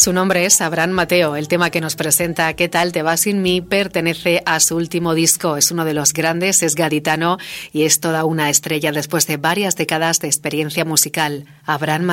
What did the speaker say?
Su nombre es Abraham Mateo. El tema que nos presenta, ¿Qué tal te va sin mí?, pertenece a su último disco. Es uno de los grandes, es gaditano y es toda una estrella después de varias décadas de experiencia musical. Abraham Mateo.